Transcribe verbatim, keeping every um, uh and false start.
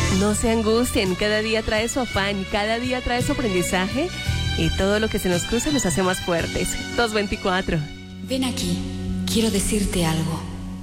No se angustien, cada día trae su afán, cada día trae su aprendizaje y todo lo que se nos cruza nos hace más fuertes. dos veinticuatro. Ven aquí, quiero decirte algo.